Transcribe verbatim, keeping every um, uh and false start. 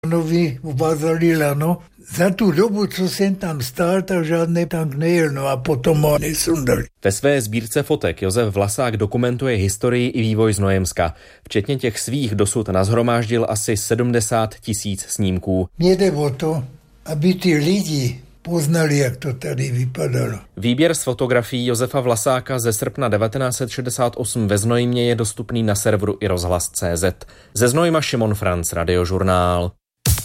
Novi uvázali lano. Za tu dobu, co jsem tam stál, tak žádný tank nejel, no a potom ho nesundali. Ve své sbírce fotek Josef Vlasák dokumentuje historii i vývoj Znojemska. Včetně těch svých dosud nashromáždil asi sedmdesát tisíc snímků. Mně jde o to, aby ty lidi poznali, jak to tady vypadalo. Výběr z fotografií Josefa Vlasáka ze srpna devatenáct set šedesát osm ve Znojmě je dostupný na serveru i rozhlas tečka cé zet. Ze Znojma Šimon Franc, Radiožurnál.